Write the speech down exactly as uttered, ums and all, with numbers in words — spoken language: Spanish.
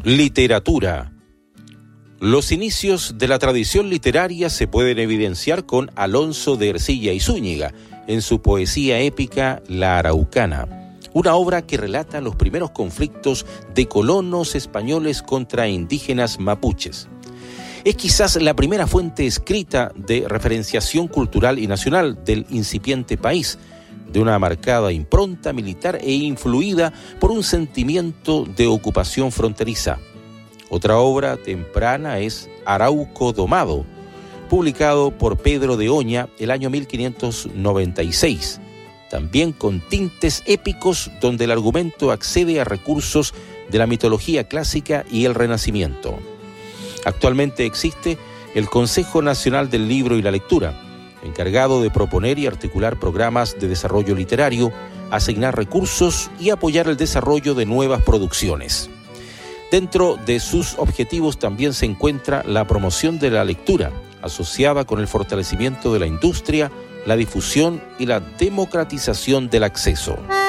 Literatura. Los inicios de la tradición literaria se pueden evidenciar con Alonso de Ercilla y Zúñiga en su poesía épica La Araucana, una obra que relata los primeros conflictos de colonos españoles contra indígenas mapuches. Es quizás la primera fuente escrita de referenciación cultural y nacional del incipiente país, de una marcada impronta militar e influida por un sentimiento de ocupación fronteriza. Otra obra temprana es Arauco Domado, publicado por Pedro de Oña el año mil quinientos noventa y seis, también con tintes épicos donde el argumento accede a recursos de la mitología clásica y el Renacimiento. Actualmente existe el Consejo Nacional del Libro y la Lectura, encargado de proponer y articular programas de desarrollo literario, asignar recursos y apoyar el desarrollo de nuevas producciones. Dentro de sus objetivos también se encuentra la promoción de la lectura, asociada con el fortalecimiento de la industria, la difusión y la democratización del acceso.